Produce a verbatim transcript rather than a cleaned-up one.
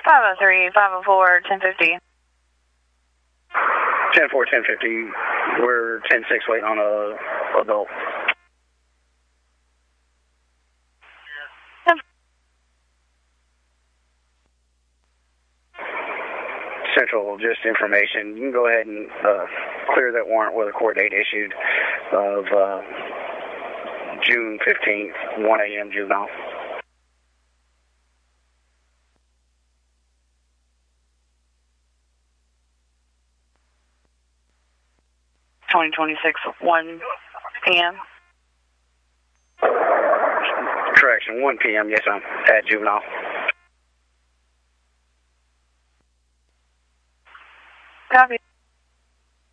five oh three, five oh four, ten fifty. ten four, ten fifty. We're ten six waiting on a adult. Central, just information. You can go ahead and uh, clear that warrant with a court date issued of uh, June fifteenth, one A M juvenile. twenty twenty-six, one P M Correction, one P M Yes, I'm at juvenile. Copy.